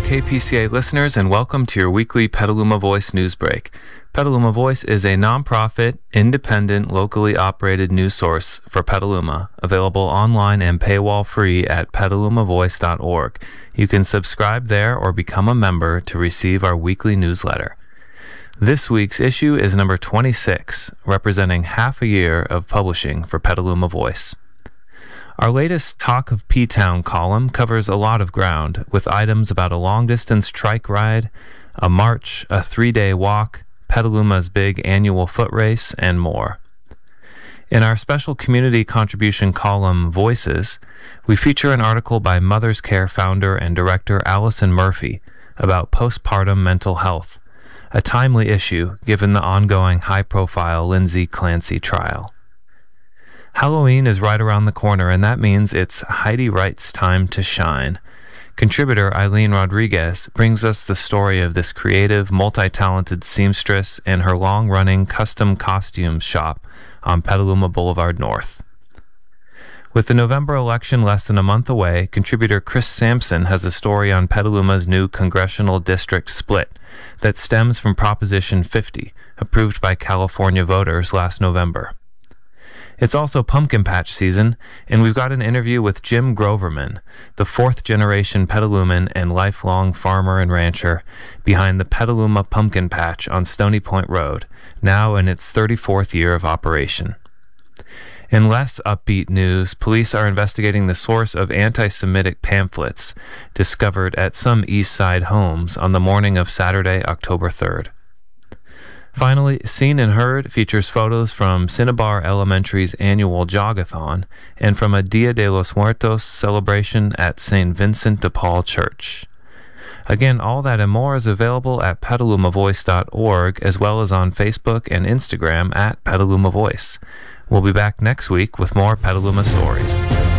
KPCA listeners, and welcome to your weekly Petaluma Voice news break. Petaluma Voice is a nonprofit, independent, locally operated news source for Petaluma, available online and paywall-free at petalumavoice.org. You can subscribe there or become a member to receive our weekly newsletter. This week's issue is number 26, representing half a year of publishing for Petaluma Voice. Our latest Talk of P-Town column covers a lot of ground, with items about a long-distance trike ride, a march, a 3-day walk, Petaluma's big annual foot race, and more. In our special community contribution column, Voices, we feature an article by Mother's Care founder and director Allison Murphy about postpartum mental health, a timely issue given the ongoing high-profile Lindsay Clancy trial. Halloween is right around the corner, and that means it's Heidi Wright's time to shine. Contributor Eileen Rodriguez brings us the story of this creative, multi-talented seamstress and her long-running custom costumes shop on Petaluma Boulevard North. With the November election less than a month away, contributor Chris Sampson has a story on Petaluma's new congressional district split that stems from Proposition 50, approved by California voters last November. It's also pumpkin patch season, and we've got an interview with Jim Groverman, the fourth-generation Petaluman and lifelong farmer and rancher behind the Petaluma Pumpkin Patch on Stony Point Road, now in its 34th year of operation. In less upbeat news, police are investigating the source of anti-Semitic pamphlets discovered at some East Side homes on the morning of Saturday, October 3rd. Finally, Seen and Heard features photos from Cinnabar Elementary's annual Jogathon and from a Dia de los Muertos celebration at St. Vincent de Paul Church. Again, all that and more is available at petalumavoice.org, as well as on Facebook and Instagram at Petaluma Voice. We'll be back next week with more Petaluma stories.